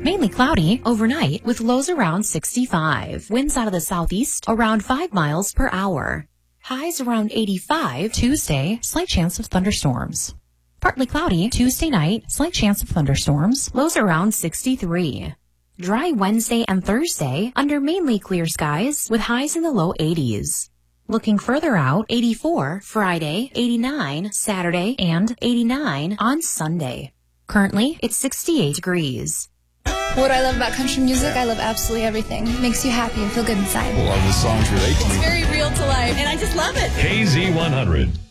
Mainly cloudy overnight with lows around 65. Winds out of the southeast around 5 miles per hour. Highs around 85. Tuesday, slight chance of thunderstorms. Partly cloudy Tuesday night, slight chance of thunderstorms. Lows around 63. Dry Wednesday and Thursday under mainly clear skies with highs in the low 80s. Looking further out, 84 Friday, 89 Saturday, and 89 on Sunday. Currently, it's 68 degrees. What do I love about country music? I love absolutely everything. It makes you happy and feel good inside. A lot of the songs relate to me. It's very real to life, and I just love it. KZ100.